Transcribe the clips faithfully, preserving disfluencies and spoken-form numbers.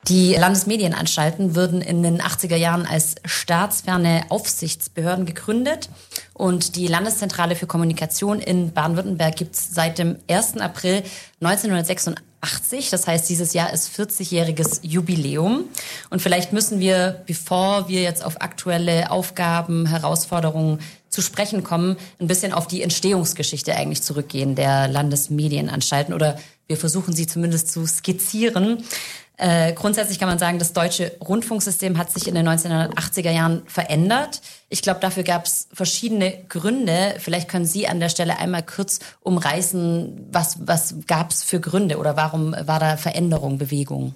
Die Landesmedienanstalten wurden in den achtziger Jahren als staatsferne Aufsichtsbehörden gegründet und die Landeszentrale für Kommunikation in Baden-Württemberg gibt es seit dem ersten April neunzehnhundertsechsundachtzig. Das heißt, dieses Jahr ist vierzigjähriges Jubiläum. Und vielleicht müssen wir, bevor wir jetzt auf aktuelle Aufgaben, Herausforderungen zu sprechen kommen, ein bisschen auf die Entstehungsgeschichte eigentlich zurückgehen der Landesmedienanstalten, oder wir versuchen sie zumindest zu skizzieren. Äh, grundsätzlich kann man sagen, das deutsche Rundfunksystem hat sich in den neunzehnhundertachtziger Jahren verändert. Ich glaube, dafür gab es verschiedene Gründe. Vielleicht können Sie an der Stelle einmal kurz umreißen, was, was gab es für Gründe oder warum war da Veränderung, Bewegung?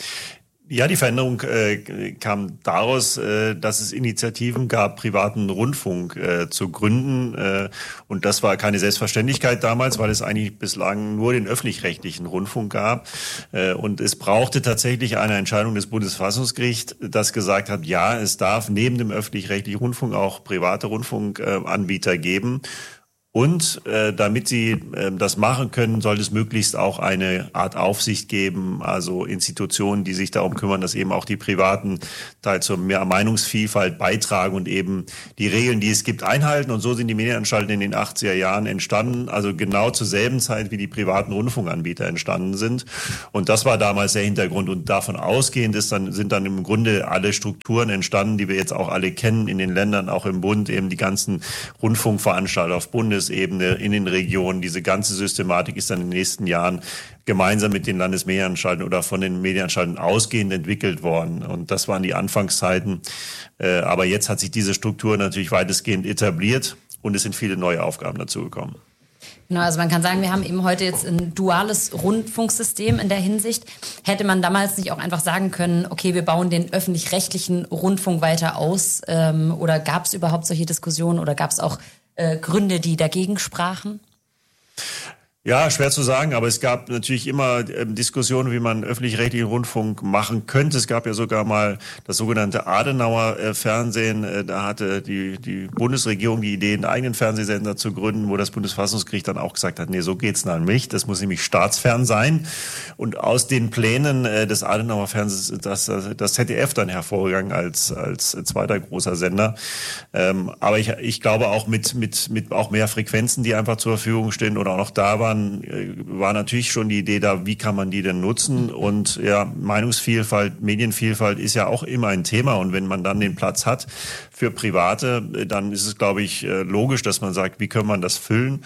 Ja, die Veränderung äh, kam daraus, äh, dass es Initiativen gab, privaten Rundfunk äh, zu gründen. Äh, und das war keine Selbstverständlichkeit damals, weil es eigentlich bislang nur den öffentlich-rechtlichen Rundfunk gab. Äh, und es brauchte tatsächlich eine Entscheidung des Bundesverfassungsgerichts, das gesagt hat, ja, es darf neben dem öffentlich-rechtlichen Rundfunk auch private Rundfunkanbieter äh, geben. Und äh, damit sie äh, das machen können, sollte es möglichst auch eine Art Aufsicht geben, also Institutionen, die sich darum kümmern, dass eben auch die Privaten Teil zur mehr Meinungsvielfalt beitragen und eben die Regeln, die es gibt, einhalten. Und so sind die Medienanstalten in den achtziger Jahren entstanden, also genau zur selben Zeit, wie die privaten Rundfunkanbieter entstanden sind. Und das war damals der Hintergrund. Und davon ausgehend ist dann, sind dann im Grunde alle Strukturen entstanden, die wir jetzt auch alle kennen in den Ländern, auch im Bund, eben die ganzen Rundfunkveranstalter auf Bundes Ebene in den Regionen. Diese ganze Systematik ist dann in den nächsten Jahren gemeinsam mit den Landesmedienanstalten oder von den Medienanstalten ausgehend entwickelt worden. Und das waren die Anfangszeiten. Aber jetzt hat sich diese Struktur natürlich weitestgehend etabliert und es sind viele neue Aufgaben dazugekommen. Genau, also man kann sagen, wir haben eben heute jetzt ein duales Rundfunksystem in der Hinsicht. Hätte man damals nicht auch einfach sagen können, okay, wir bauen den öffentlich-rechtlichen Rundfunk weiter aus? Ähm, oder gab es überhaupt solche Diskussionen oder gab es auch äh, Gründe, die dagegen sprachen? Ja, schwer zu sagen, aber es gab natürlich immer ähm, Diskussionen, wie man öffentlich-rechtlichen Rundfunk machen könnte. Es gab ja sogar mal das sogenannte Adenauer-Fernsehen. Äh, da hatte die, die Bundesregierung die Idee, einen eigenen Fernsehsender zu gründen, wo das Bundesverfassungsgericht dann auch gesagt hat, nee, so geht's dann nicht. Das muss nämlich staatsfern sein. Und aus den Plänen äh, des Adenauer-Fernsehens, das, das Z D F dann hervorgegangen als, als zweiter großer Sender. Ähm, aber ich, ich glaube auch mit, mit, mit auch mehr Frequenzen, die einfach zur Verfügung stehen oder auch noch da waren, war natürlich schon die Idee da, wie kann man die denn nutzen? Und ja, Meinungsvielfalt, Medienvielfalt ist ja auch immer ein Thema. Und wenn man dann den Platz hat für Private, dann ist es, glaube ich, logisch, dass man sagt, wie können man das füllen?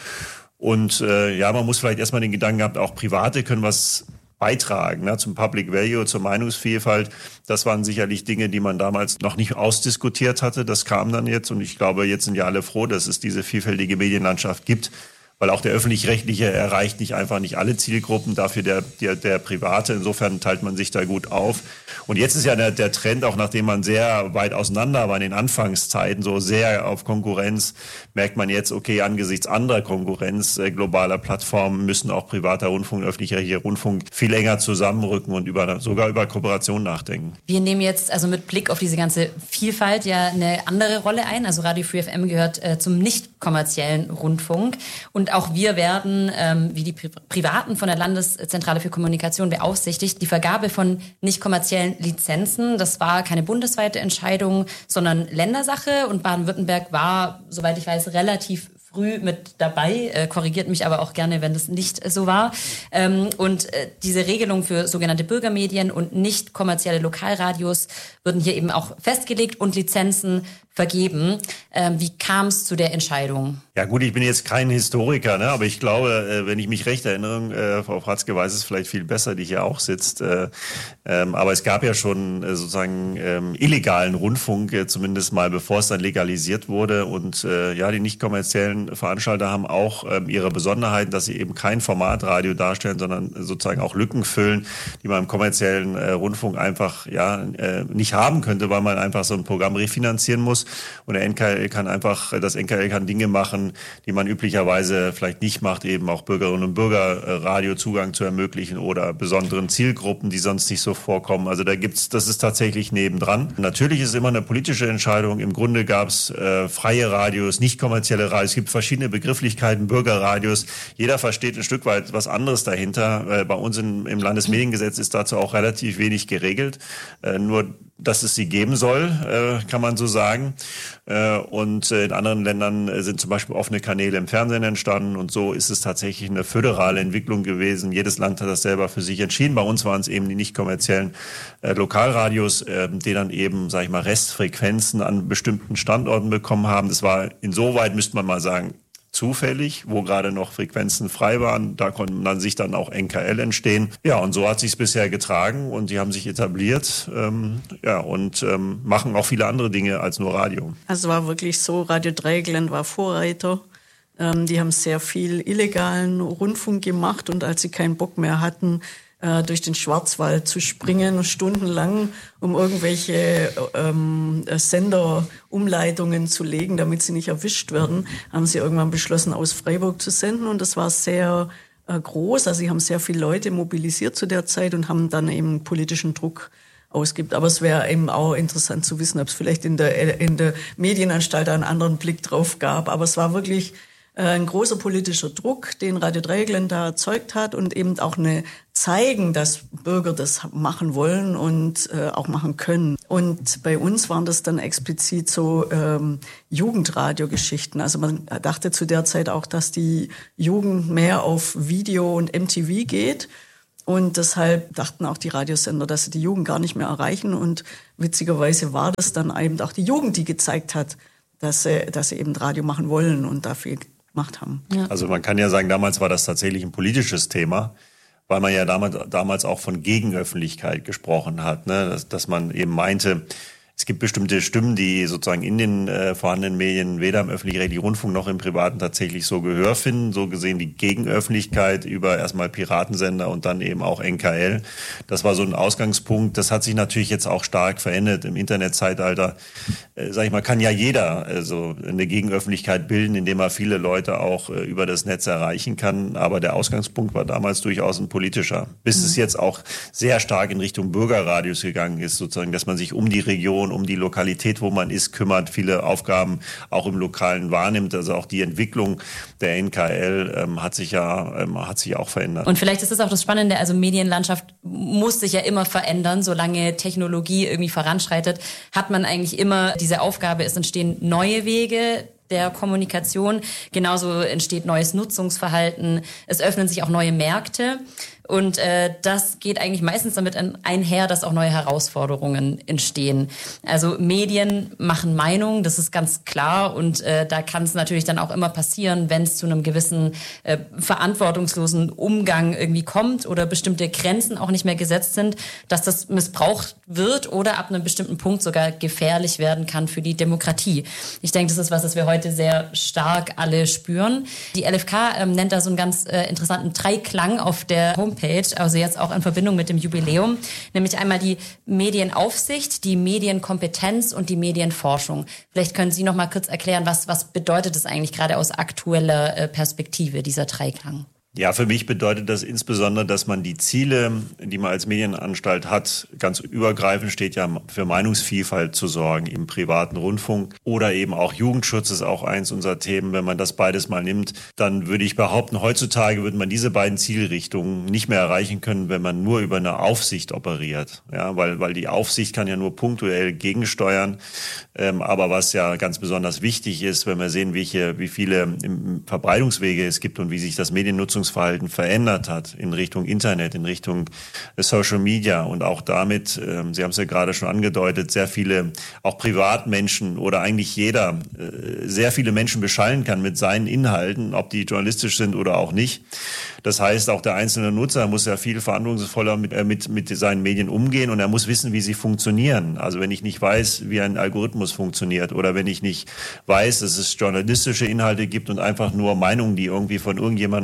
Und äh, ja, man muss vielleicht erstmal den Gedanken haben, auch Private können was beitragen, ne, zum Public Value, zur Meinungsvielfalt. Das waren sicherlich Dinge, die man damals noch nicht ausdiskutiert hatte. Das kam dann jetzt und ich glaube, jetzt sind ja alle froh, dass es diese vielfältige Medienlandschaft gibt. Weil auch der Öffentlich-Rechtliche erreicht nicht einfach nicht alle Zielgruppen, dafür der, der, der Private. Insofern teilt man sich da gut auf. Und jetzt ist ja der, der Trend, auch nachdem man sehr weit auseinander war in den Anfangszeiten, so sehr auf Konkurrenz, merkt man jetzt, okay, angesichts anderer Konkurrenz äh, globaler Plattformen müssen auch privater Rundfunk, öffentlich-rechtlicher Rundfunk viel enger zusammenrücken und über, sogar über Kooperation nachdenken. Wir nehmen jetzt also mit Blick auf diese ganze Vielfalt ja eine andere Rolle ein. Also Radio Free F M gehört äh, zum nicht kommerziellen Rundfunk. Und auch wir werden, ähm, wie die Pri- Privaten von der Landeszentrale für Kommunikation beaufsichtigt, die Vergabe von nicht kommerziellen Lizenzen. Das war keine bundesweite Entscheidung, sondern Ländersache. Und Baden-Württemberg war, soweit ich weiß, relativ früh mit dabei, äh, korrigiert mich aber auch gerne, wenn das nicht so war. Ähm, und äh, diese Regelung für sogenannte Bürgermedien und nicht kommerzielle Lokalradios würden hier eben auch festgelegt und Lizenzen vergeben. Ähm, wie kam es zu der Entscheidung? Ja gut, ich bin jetzt kein Historiker, ne, aber ich glaube, äh, wenn ich mich recht erinnere, äh, Frau Pratzke weiß es vielleicht viel besser, die hier auch sitzt, äh, ähm, aber es gab ja schon äh, sozusagen ähm, illegalen Rundfunk, äh, zumindest mal bevor es dann legalisiert wurde und äh, ja, die nicht kommerziellen Veranstalter haben auch ähm, ihre Besonderheiten, dass sie eben kein Formatradio darstellen, sondern sozusagen auch Lücken füllen, die man im kommerziellen äh, Rundfunk einfach ja äh, nicht haben könnte, weil man einfach so ein Programm refinanzieren muss. muss. Und der N K L kann einfach, das N K L kann Dinge machen, die man üblicherweise vielleicht nicht macht, eben auch Bürgerinnen und Bürger Radiozugang zu ermöglichen oder besonderen Zielgruppen, die sonst nicht so vorkommen. Also da gibt's, das ist tatsächlich nebendran. Natürlich ist es immer eine politische Entscheidung. Im Grunde gab's äh, freie Radios, nicht kommerzielle Radios. Es gibt verschiedene Begrifflichkeiten, Bürgerradios. Jeder versteht ein Stück weit was anderes dahinter. Äh, bei uns in, im Landesmediengesetz ist dazu auch relativ wenig geregelt. Äh, nur, dass es sie geben soll, äh, kann man so sagen. Äh, und äh, in anderen Ländern äh, sind zum Beispiel offene Kanäle im Fernsehen entstanden. Und so ist es tatsächlich eine föderale Entwicklung gewesen. Jedes Land hat das selber für sich entschieden. Bei uns waren es eben die nicht kommerziellen äh, Lokalradios, äh, die dann eben, sag ich mal, Restfrequenzen an bestimmten Standorten bekommen haben. Das war insoweit, müsste man mal sagen, zufällig, wo gerade noch Frequenzen frei waren. Da konnten dann sich dann auch N K L entstehen. Ja, und so hat sich's bisher getragen und die haben sich etabliert, ähm, ja, und ähm, machen auch viele andere Dinge als nur Radio. Also war wirklich so, Radio Dreieckland war Vorreiter. Ähm, die haben sehr viel illegalen Rundfunk gemacht und als sie keinen Bock mehr hatten, äh, durch den Schwarzwald zu springen, stundenlang, um irgendwelche ähm, Senderumleitungen zu legen, damit sie nicht erwischt werden, haben sie irgendwann beschlossen, aus Freiburg zu senden. Und das war sehr äh, groß. Also sie haben sehr viele Leute mobilisiert zu der Zeit und haben dann eben politischen Druck ausgibt. Aber es wäre eben auch interessant zu wissen, ob es vielleicht in der, in der Medienanstalt einen anderen Blick drauf gab. Aber es war wirklich ein großer politischer Druck, den Radio Dreieckland da erzeugt hat und eben auch eine zeigen, dass Bürger das machen wollen und äh, auch machen können. Und bei uns waren das dann explizit so ähm, Jugendradiogeschichten. Also man dachte zu der Zeit auch, dass die Jugend mehr auf Video und M T V geht. Und deshalb dachten auch die Radiosender, dass sie die Jugend gar nicht mehr erreichen. Und witzigerweise war das dann eben auch die Jugend, die gezeigt hat, dass sie, dass sie eben Radio machen wollen und dafür gemacht haben. Ja. Also man kann ja sagen, damals war das tatsächlich ein politisches Thema, weil man ja damals, damals auch von Gegenöffentlichkeit gesprochen hat, ne? dass, dass man eben meinte, es gibt bestimmte Stimmen, die sozusagen in den äh, vorhandenen Medien weder im öffentlich-rechtlichen Rundfunk noch im Privaten tatsächlich so Gehör finden. So gesehen die Gegenöffentlichkeit über erstmal Piratensender und dann eben auch N K L. Das war so ein Ausgangspunkt. Das hat sich natürlich jetzt auch stark verändert im Internetzeitalter. Äh, sag ich mal, kann ja jeder also eine Gegenöffentlichkeit bilden, indem er viele Leute auch äh, über das Netz erreichen kann. Aber der Ausgangspunkt war damals durchaus ein politischer. Bis mhm. es jetzt auch sehr stark in Richtung Bürgerradios gegangen ist, sozusagen, dass man sich um die Region, um die Lokalität, wo man ist, kümmert, viele Aufgaben auch im Lokalen wahrnimmt. Also auch die Entwicklung der N K L ähm, hat sich ja ähm, hat sich auch verändert. Und vielleicht ist das auch das Spannende, also Medienlandschaft muss sich ja immer verändern, solange Technologie irgendwie voranschreitet, hat man eigentlich immer diese Aufgabe, es entstehen neue Wege der Kommunikation, genauso entsteht neues Nutzungsverhalten, es öffnen sich auch neue Märkte. Und äh, das geht eigentlich meistens damit einher, dass auch neue Herausforderungen entstehen. Also Medien machen Meinung, das ist ganz klar. Und äh, da kann es natürlich dann auch immer passieren, wenn es zu einem gewissen äh, verantwortungslosen Umgang irgendwie kommt oder bestimmte Grenzen auch nicht mehr gesetzt sind, dass das missbraucht wird oder ab einem bestimmten Punkt sogar gefährlich werden kann für die Demokratie. Ich denke, das ist was, das wir heute sehr stark alle spüren. Die L F K ähm, nennt da so einen ganz äh, interessanten Dreiklang auf der Homepage, also jetzt auch in Verbindung mit dem Jubiläum, nämlich einmal die Medienaufsicht, die Medienkompetenz und die Medienforschung. Vielleicht können Sie noch mal kurz erklären, was, was bedeutet das eigentlich gerade aus aktueller Perspektive, dieser Dreiklang? Ja, für mich bedeutet das insbesondere, dass man die Ziele, die man als Medienanstalt hat, ganz übergreifend steht ja für Meinungsvielfalt zu sorgen im privaten Rundfunk oder eben auch Jugendschutz ist auch eins unserer Themen. Wenn man das beides mal nimmt, dann würde ich behaupten, heutzutage würde man diese beiden Zielrichtungen nicht mehr erreichen können, wenn man nur über eine Aufsicht operiert. Ja, weil, weil die Aufsicht kann ja nur punktuell gegensteuern. Ähm, aber was ja ganz besonders wichtig ist, wenn wir sehen, welche, wie viele Verbreitungswege es gibt und wie sich das Mediennutzungsverhalten verändert hat in Richtung Internet, in Richtung Social Media und auch damit, äh, Sie haben es ja gerade schon angedeutet, sehr viele, auch Privatmenschen oder eigentlich jeder, äh, sehr viele Menschen beschallen kann mit seinen Inhalten, ob die journalistisch sind oder auch nicht. Das heißt, auch der einzelne Nutzer muss ja viel verantwortungsvoller mit, äh, mit, mit seinen Medien umgehen und er muss wissen, wie sie funktionieren. Also wenn ich nicht weiß, wie ein Algorithmus funktioniert oder wenn ich nicht weiß, dass es journalistische Inhalte gibt und einfach nur Meinungen, die irgendwie von irgendjemandem irgendwie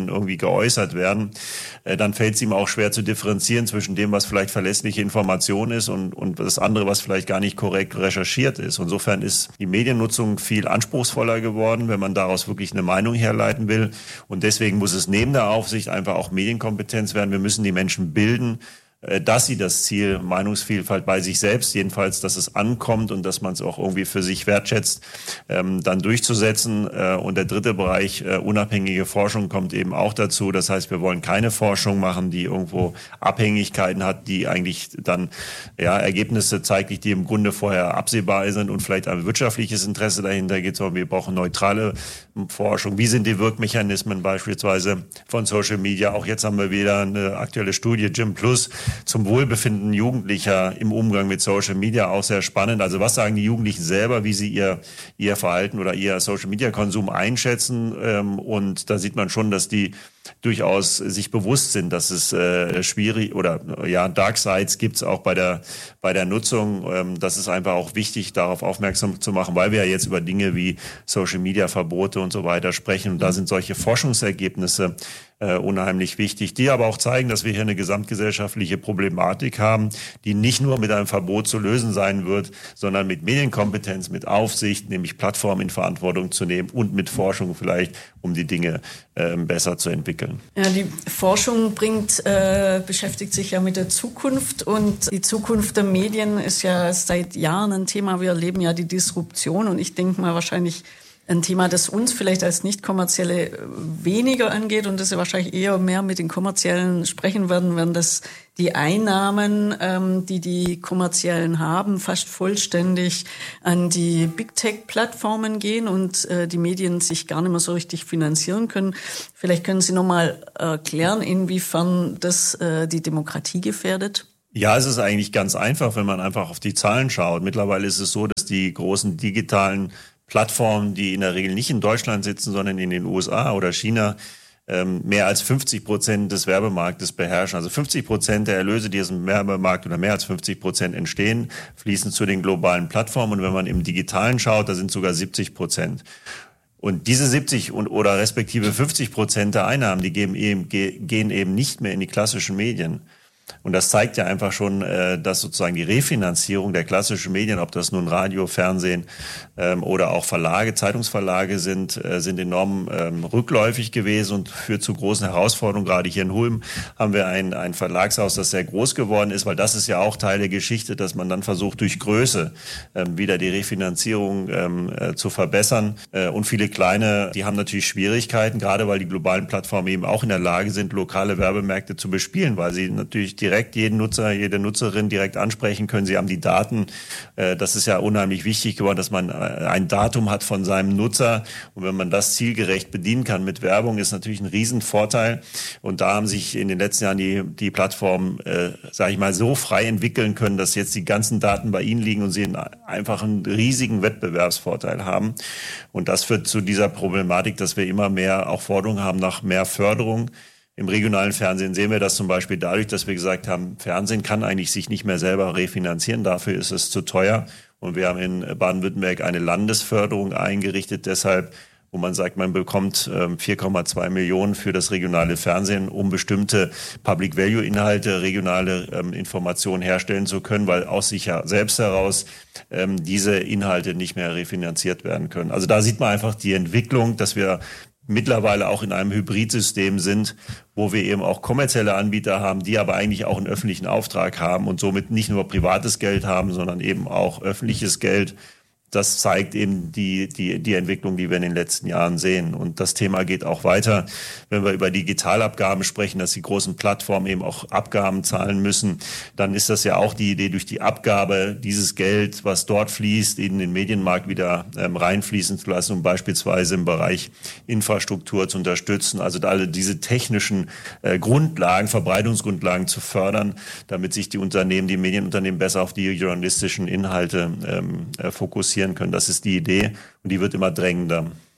geäußert werden, äh, dann fällt es ihm auch schwer zu differenzieren zwischen dem, was vielleicht verlässliche Information ist und, und das andere, was vielleicht gar nicht korrekt recherchiert ist. Insofern ist die Mediennutzung viel anspruchsvoller geworden, wenn man daraus wirklich eine Meinung herleiten will. Und deswegen muss es neben der Aufsicht einfach auch Medienkompetenz werden. Wir müssen die Menschen bilden, dass sie das Ziel Meinungsvielfalt bei sich selbst, jedenfalls, dass es ankommt und dass man es auch irgendwie für sich wertschätzt, ähm, dann durchzusetzen. Äh, und der dritte Bereich, äh, unabhängige Forschung, kommt eben auch dazu. Das heißt, wir wollen keine Forschung machen, die irgendwo Abhängigkeiten hat, die eigentlich dann ja Ergebnisse zeigt, die im Grunde vorher absehbar sind und vielleicht ein wirtschaftliches Interesse dahinter geht, sondern wir brauchen neutrale Forschung. Wie sind die Wirkmechanismen beispielsweise von Social Media? Auch jetzt haben wir wieder eine aktuelle Studie, Gym Plus, zum Wohlbefinden Jugendlicher im Umgang mit Social Media, auch sehr spannend. Also was sagen die Jugendlichen selber, wie sie ihr ihr Verhalten oder ihr Social Media Konsum einschätzen? Und da sieht man schon, dass die durchaus sich bewusst sind, dass es äh, schwierig oder ja Dark Sides gibt es auch bei der bei der Nutzung. Ähm, das ist einfach auch wichtig, darauf aufmerksam zu machen, weil wir ja jetzt über Dinge wie Social Media Verbote und so weiter sprechen. Und da sind solche Forschungsergebnisse äh, unheimlich wichtig, die aber auch zeigen, dass wir hier eine gesamtgesellschaftliche Problematik haben, die nicht nur mit einem Verbot zu lösen sein wird, sondern mit Medienkompetenz, mit Aufsicht, nämlich Plattformen in Verantwortung zu nehmen und mit Forschung vielleicht, um die Dinge äh, besser zu entwickeln. Ja, die Forschung bringt, äh, beschäftigt sich ja mit der Zukunft und die Zukunft der Medien ist ja seit Jahren ein Thema. Wir erleben ja die Disruption und ich denke mal wahrscheinlich ein Thema, das uns vielleicht als Nicht-Kommerzielle weniger angeht und das wir wahrscheinlich eher mehr mit den Kommerziellen sprechen werden, werden das die Einnahmen, ähm, die die Kommerziellen haben, fast vollständig an die Big-Tech-Plattformen gehen und äh, die Medien sich gar nicht mehr so richtig finanzieren können. Vielleicht können Sie nochmal erklären, inwiefern das äh, die Demokratie gefährdet? Ja, es ist eigentlich ganz einfach, wenn man einfach auf die Zahlen schaut. Mittlerweile ist es so, dass die großen digitalen Plattformen, die in der Regel nicht in Deutschland sitzen, sondern in den U S A oder China, mehr als fünfzig Prozent des Werbemarktes beherrschen. Also fünfzig Prozent der Erlöse, die aus dem Werbemarkt oder mehr als fünfzig Prozent entstehen, fließen zu den globalen Plattformen. Und wenn man im Digitalen schaut, da sind sogar siebzig Prozent. Und diese siebzig und oder respektive fünfzig Prozent der Einnahmen, die gehen eben, gehen eben nicht mehr in die klassischen Medien. Und das zeigt ja einfach schon, dass sozusagen die Refinanzierung der klassischen Medien, ob das nun Radio, Fernsehen oder auch Verlage, Zeitungsverlage sind, sind enorm rückläufig gewesen und führt zu großen Herausforderungen. Gerade hier in Hulm haben wir ein, ein Verlagshaus, das sehr groß geworden ist, weil das ist ja auch Teil der Geschichte, dass man dann versucht, durch Größe wieder die Refinanzierung zu verbessern. Und viele kleine, die haben natürlich Schwierigkeiten, gerade weil die globalen Plattformen eben auch in der Lage sind, lokale Werbemärkte zu bespielen, weil sie natürlich direkt jeden Nutzer, jede Nutzerin direkt ansprechen können. Sie haben die Daten. Das ist ja unheimlich wichtig geworden, dass man ein Datum hat von seinem Nutzer. Und wenn man das zielgerecht bedienen kann mit Werbung, ist natürlich ein Riesenvorteil. Und da haben sich in den letzten Jahren die, die Plattformen, äh, sage ich mal, so frei entwickeln können, dass jetzt die ganzen Daten bei ihnen liegen und sie einfach einen riesigen Wettbewerbsvorteil haben. Und das führt zu dieser Problematik, dass wir immer mehr auch Forderungen haben nach mehr Förderung. Im regionalen Fernsehen sehen wir das zum Beispiel dadurch, dass wir gesagt haben, Fernsehen kann eigentlich sich nicht mehr selber refinanzieren. Dafür ist es zu teuer. Und wir haben in Baden-Württemberg eine Landesförderung eingerichtet, deshalb, wo man sagt, man bekommt vier Komma zwei Millionen für das regionale Fernsehen, um bestimmte Public-Value-Inhalte, regionale ähm, Informationen herstellen zu können, weil aus sich ja selbst heraus ähm, diese Inhalte nicht mehr refinanziert werden können. Also da sieht man einfach die Entwicklung, dass wir mittlerweile auch in einem Hybridsystem sind, wo wir eben auch kommerzielle Anbieter haben, die aber eigentlich auch einen öffentlichen Auftrag haben und somit nicht nur privates Geld haben, sondern eben auch öffentliches Geld. Das zeigt eben die, die, die Entwicklung, die wir in den letzten Jahren sehen. Und das Thema geht auch weiter, wenn wir über Digitalabgaben sprechen, dass die großen Plattformen eben auch Abgaben zahlen müssen. Dann ist das ja auch die Idee, durch die Abgabe dieses Geld, was dort fließt, in den Medienmarkt wieder ähm, reinfließen zu lassen, um beispielsweise im Bereich Infrastruktur zu unterstützen. Also alle diese technischen äh, Grundlagen, Verbreitungsgrundlagen zu fördern, damit sich die Unternehmen, die Medienunternehmen besser auf die journalistischen Inhalte ähm, äh, fokussieren können. Das ist die Idee und die wird immer drängender.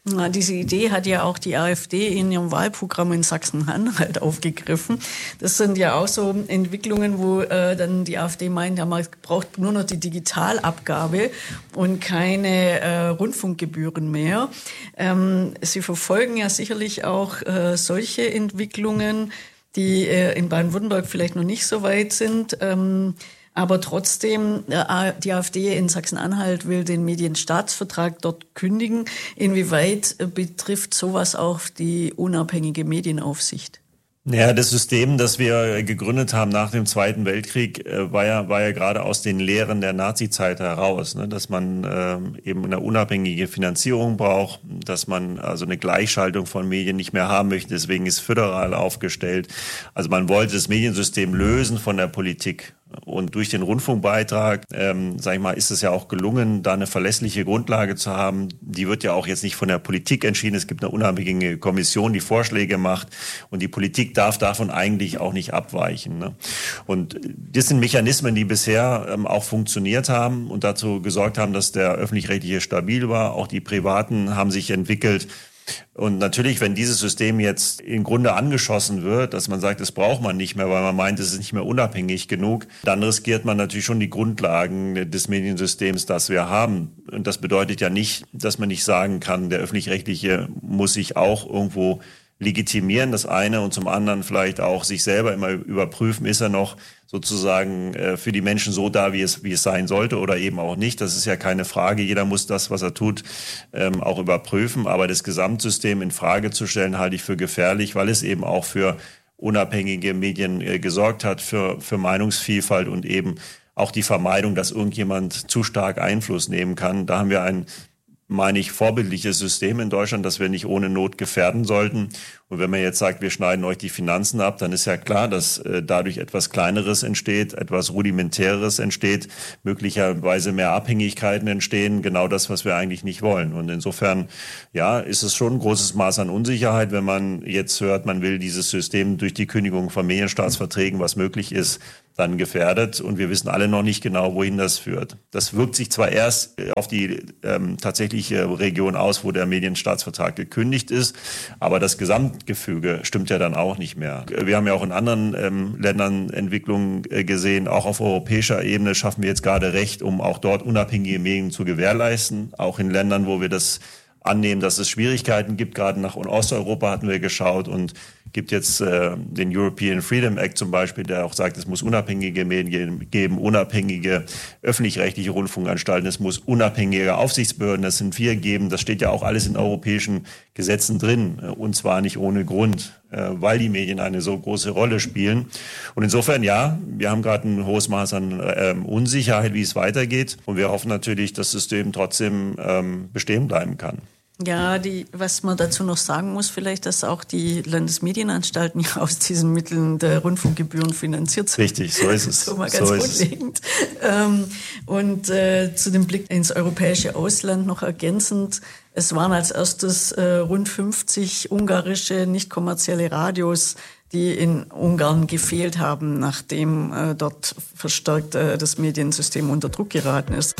Na, diese Idee hat ja auch die AfD in ihrem Wahlprogramm in Sachsen-Anhalt aufgegriffen. Das sind ja auch so Entwicklungen, wo äh, dann die AfD meint, ja, man braucht nur noch die Digitalabgabe und keine äh, Rundfunkgebühren mehr. Ähm, sie verfolgen ja sicherlich auch äh, solche Entwicklungen, die äh, in Baden-Württemberg vielleicht noch nicht so weit sind. Ähm, Aber trotzdem, die AfD in Sachsen-Anhalt will den Medienstaatsvertrag dort kündigen. Inwieweit betrifft sowas auch die unabhängige Medienaufsicht? Ja, das System, das wir gegründet haben nach dem Zweiten Weltkrieg, war ja, war ja gerade aus den Lehren der Nazizeit heraus, ne? Dass man äh, eben eine unabhängige Finanzierung braucht, dass man also eine Gleichschaltung von Medien nicht mehr haben möchte. Deswegen ist föderal aufgestellt. Also man wollte das Mediensystem lösen von der Politik. Und durch den Rundfunkbeitrag, ähm, sag ich mal, ist es ja auch gelungen, da eine verlässliche Grundlage zu haben. Die wird ja auch jetzt nicht von der Politik entschieden. Es gibt eine unabhängige Kommission, die Vorschläge macht. Und die Politik darf davon eigentlich auch nicht abweichen, ne? Und das sind Mechanismen, die bisher ähm, auch funktioniert haben und dazu gesorgt haben, dass der öffentlich-rechtliche stabil war. Auch die Privaten haben sich entwickelt. Und natürlich, wenn dieses System jetzt im Grunde angeschossen wird, dass man sagt, das braucht man nicht mehr, weil man meint, es ist nicht mehr unabhängig genug, dann riskiert man natürlich schon die Grundlagen des Mediensystems, das wir haben. Und das bedeutet ja nicht, dass man nicht sagen kann, der Öffentlich-Rechtliche muss sich auch irgendwo legitimieren, das eine, und zum anderen vielleicht auch sich selber immer überprüfen, ist er noch sozusagen äh, für die Menschen so da, wie es wie es sein sollte oder eben auch nicht. Das ist ja keine Frage. Jeder muss das, was er tut, ähm, auch überprüfen. Aber das Gesamtsystem in Frage zu stellen, halte ich für gefährlich, weil es eben auch für unabhängige Medien äh, gesorgt hat, für für Meinungsvielfalt und eben auch die Vermeidung, dass irgendjemand zu stark Einfluss nehmen kann. Da haben wir ein, meine ich, vorbildliches System in Deutschland, das wir nicht ohne Not gefährden sollten. Und wenn man jetzt sagt, wir schneiden euch die Finanzen ab, dann ist ja klar, dass äh, dadurch etwas Kleineres entsteht, etwas Rudimentäres entsteht, möglicherweise mehr Abhängigkeiten entstehen, genau das, was wir eigentlich nicht wollen. Und insofern, ja, ist es schon ein großes Maß an Unsicherheit, wenn man jetzt hört, man will dieses System durch die Kündigung von Medienstaatsverträgen, was möglich ist, dann gefährdet. Und wir wissen alle noch nicht genau, wohin das führt. Das wirkt sich zwar erst auf die ähm, tatsächliche Region aus, wo der Medienstaatsvertrag gekündigt ist, aber das Gesamtgefüge stimmt ja dann auch nicht mehr. Wir haben ja auch in anderen ähm, Ländern Entwicklungen äh, gesehen. Auch auf europäischer Ebene schaffen wir jetzt gerade Recht, um auch dort unabhängige Medien zu gewährleisten. Auch in Ländern, wo wir das annehmen, dass es Schwierigkeiten gibt. Gerade nach Osteuropa hatten wir geschaut und gibt jetzt äh, den European Freedom Act zum Beispiel, der auch sagt, es muss unabhängige Medien geben, unabhängige öffentlich-rechtliche Rundfunkanstalten, es muss unabhängige Aufsichtsbehörden, das sind wir geben. Das steht ja auch alles in europäischen Gesetzen drin, äh, und zwar nicht ohne Grund, äh, weil die Medien eine so große Rolle spielen. Und insofern, ja, wir haben gerade ein hohes Maß an äh, Unsicherheit, wie es weitergeht. Und wir hoffen natürlich, dass das System trotzdem ähm, bestehen bleiben kann. Ja, die, was man dazu noch sagen muss, vielleicht, dass auch die Landesmedienanstalten ja aus diesen Mitteln der Rundfunkgebühren finanziert sind. Richtig, so ist es. So mal ganz so grundlegend. Ähm, und äh, zu dem Blick ins europäische Ausland noch ergänzend, es waren als erstes äh, rund fünfzig ungarische, nicht kommerzielle Radios, die in Ungarn gefehlt haben, nachdem äh, dort verstärkt äh, das Mediensystem unter Druck geraten ist.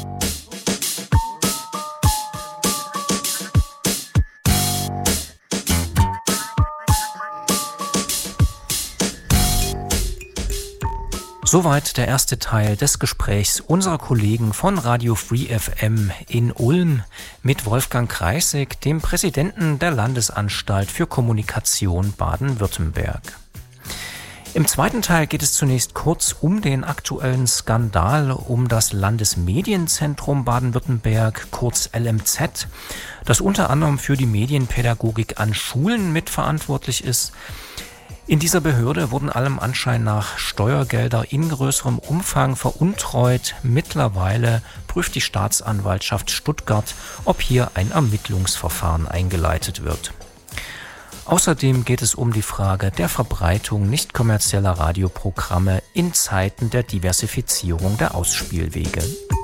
Soweit der erste Teil des Gesprächs unserer Kollegen von Radio Free F M in Ulm mit Wolfgang Kreissig, dem Präsidenten der Landesanstalt für Kommunikation Baden-Württemberg. Im zweiten Teil geht es zunächst kurz um den aktuellen Skandal um das Landesmedienzentrum Baden-Württemberg, kurz L M Z, das unter anderem für die Medienpädagogik an Schulen mitverantwortlich ist. In dieser Behörde wurden allem Anschein nach Steuergelder in größerem Umfang veruntreut. Mittlerweile prüft die Staatsanwaltschaft Stuttgart, ob hier ein Ermittlungsverfahren eingeleitet wird. Außerdem geht es um die Frage der Verbreitung nicht kommerzieller Radioprogramme in Zeiten der Diversifizierung der Ausspielwege.